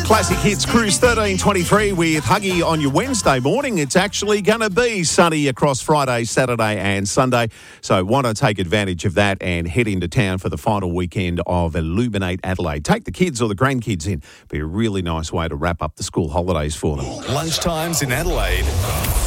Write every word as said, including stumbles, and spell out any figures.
Classic Hits Cruise thirteen twenty-three with Huggy on your Wednesday morning. It's actually going to be sunny across Friday, Saturday and Sunday. So want to take advantage of that and head into town for the final weekend of Illuminate Adelaide. Take the kids or the grandkids in. Be a really nice way to wrap up the school holidays for them. Lunchtimes in Adelaide.